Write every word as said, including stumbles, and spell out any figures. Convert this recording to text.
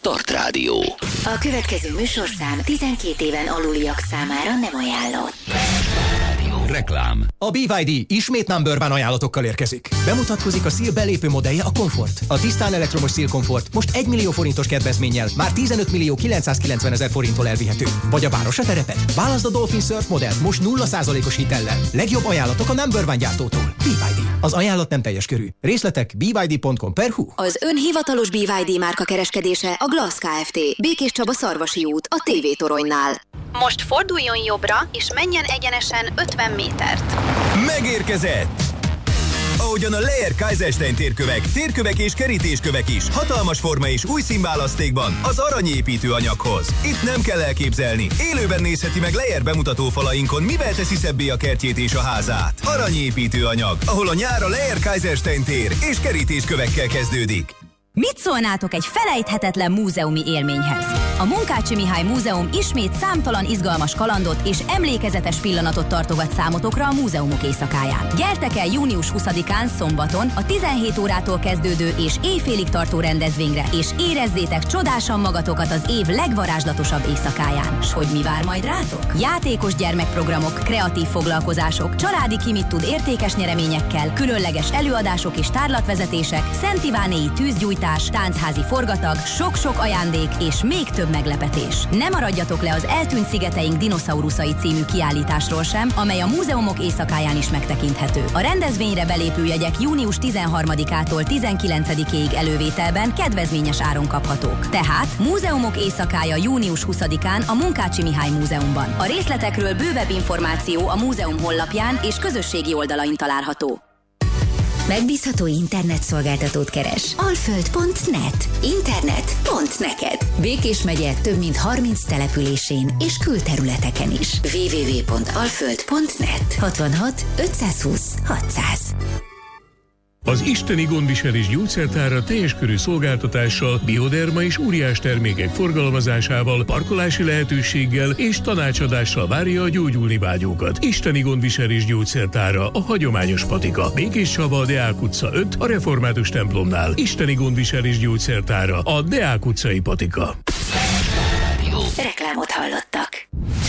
Start Rádió. A következő műsorszám tizenkét éven aluliak számára nem ajánlott. Reklám. A bé vé dé ismét number one ajánlatokkal érkezik. Bemutatkozik a Seal belépő modellje, a Comfort. A tisztán elektromos Seal Comfort most egy millió forintos kedvezménnyel már tizenöt millió kilencszázkilencven ezer forinttól elvihető. Vagy a város a terepet. Válaszd a Dolphin Surf modellt most nulla százalékos hitellel. Legjobb ajánlatok a number one gyártótól. bé vé dé. Az ajánlat nem teljes körű. Részletek bé vé dé pont com per hu. Az ön hivatalos bé vé dé márka kereskedése a Glass Kft. Békés Csaba Szarvasi út, a té vé toronynál. Most forduljon jobbra, és menjen egyenesen ötven métert. Megérkezett! Ahogyan a Leer Kaiserstein térkövek, térkövek és kerítéskövek is, hatalmas forma és új színválasztékban az aranyépítő anyaghoz. Itt nem kell elképzelni. Élőben nézheti meg Leer bemutató falainkon, mivel teszi szebbé a kertjét és a házát. Aranyépítő anyag, ahol a nyár a Leer Kaiserstein tér és kerítéskövekkel kezdődik. Mit szólnátok egy felejthetetlen múzeumi élményhez? A Munkácsi Mihály Múzeum ismét számtalan izgalmas kalandot és emlékezetes pillanatot tartogat számotokra a múzeumok éjszakáján. Gyertek el június huszadikán szombaton a tizenhét órától kezdődő és éjfélig tartó rendezvényre, és érezzétek csodásan magatokat az év legvarázslatosabb éjszakáján. S hogy mi vár majd rátok? Játékos gyermekprogramok, kreatív foglalkozások, családi ki mit tud értékes nyereményekkel, különleges előadások és tárlatvezetések, Szent Ivánéi tűzgyújtás, táncházi forgatag, sok-sok ajándék és még több meglepetés. Ne maradjatok le az Eltűnt szigeteink dinoszauruszai című kiállításról sem, amely a múzeumok éjszakáján is megtekinthető. A rendezvényre belépő jegyek június tizenharmadikától tizenkilencedikéig elővételben kedvezményes áron kaphatók. Tehát múzeumok éjszakája június huszadikán a Munkácsi Mihály Múzeumban. A részletekről bővebb információ a múzeum honlapján és közösségi oldalain található. Megbízható internetszolgáltatót keres. alföld pont net. Internet pont neked. Békés megye több mint harminc településén és külterületeken is. double-u double-u double-u pont alföld pont net. hatvanhat ötszázhúsz hatszáz. Az Isteni Gondviselés gyógyszertára teljes körű szolgáltatással, bioderma és óriás termékek forgalmazásával, parkolási lehetőséggel és tanácsadással várja a gyógyulni vágyókat. Isteni Gondviselés gyógyszertára, a hagyományos patika. Békés Csaba, a Deák utca öt, a Református templomnál. Isteni Gondviselés gyógyszertára, a Deák utcai patika. Reklámot hallottak.